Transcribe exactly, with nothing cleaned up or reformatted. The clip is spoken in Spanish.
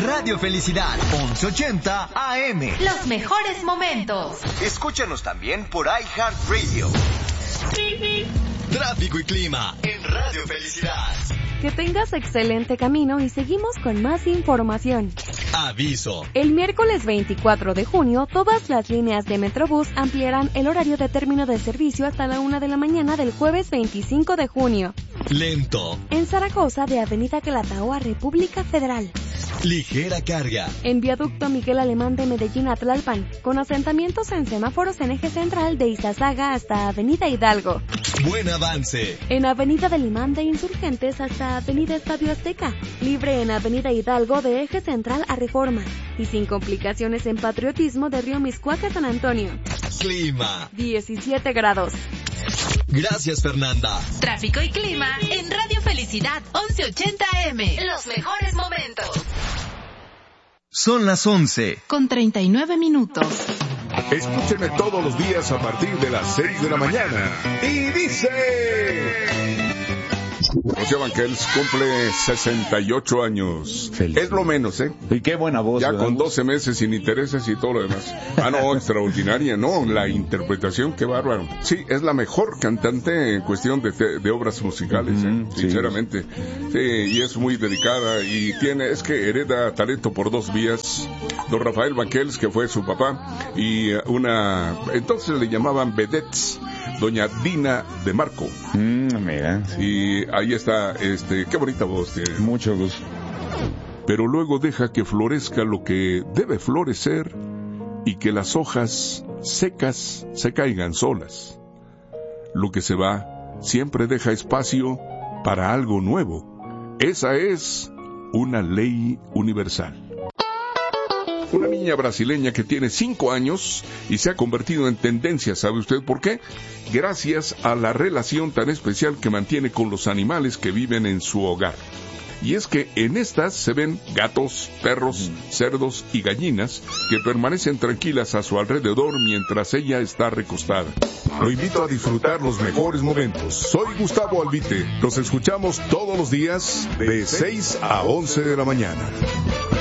Radio Felicidad, once ochenta A M. Los mejores momentos. Escúchanos también por iHeartRadio. Tráfico y clima en Radio Felicidad. Que tengas excelente camino y seguimos con más información. Aviso. El miércoles veinticuatro de junio, todas las líneas de Metrobús ampliarán el horario de término de servicio hasta la una de la mañana del jueves veinticinco de junio. Lento. En Zaragoza, de Avenida Calatao a República Federal. Ligera carga. En Viaducto Miguel Alemán de Medellín a Tlalpan, con asentamientos en semáforos en eje central de Izazaga hasta Avenida Hidalgo. Buen avance. En Avenida del Imán de Insurgentes hasta Avenida Estadio Azteca. Libre en Avenida Hidalgo de eje central a Reforma. Y sin complicaciones en Patriotismo de Río Miscuac a San Antonio. Clima. diecisiete grados. Gracias, Fernanda. Tráfico y clima en Radio Felicidad, once ochenta A M. Los mejores momentos. Son las once. Con treinta y nueve minutos. Escúchenme todos los días a partir de las seis de la mañana. Y dice... José Banquels cumple sesenta y ocho años. Feliz. Es lo menos, ¿eh? Y qué buena voz. Ya ¿verdad? con doce meses sin intereses y todo lo demás. Ah, no, extraordinaria, no, la interpretación, qué bárbaro. Sí, es la mejor cantante en cuestión de, de obras musicales, Mm, ¿eh? sí. Sinceramente. Sí, y es muy dedicada y tiene, es que hereda talento por dos vías. Don Rafael Banquels, que fue su papá, y una, entonces le llamaban vedettes, doña Dina de Marco. Mm, mira, sí. Y ahí está, este, qué bonita voz tiene. Mucho gusto. Pero luego deja que florezca lo que debe florecer y que las hojas secas se caigan solas. Lo que se va siempre deja espacio para algo nuevo. Esa es una ley universal. Una niña brasileña que tiene cinco años y se ha convertido en tendencia, ¿sabe usted por qué? Gracias a la relación tan especial que mantiene con los animales que viven en su hogar. Y es que en estas se ven gatos, perros, cerdos y gallinas que permanecen tranquilas a su alrededor mientras ella está recostada. Lo invito a disfrutar los mejores momentos. Soy Gustavo Albite. Los escuchamos todos los días de seis a once de la mañana.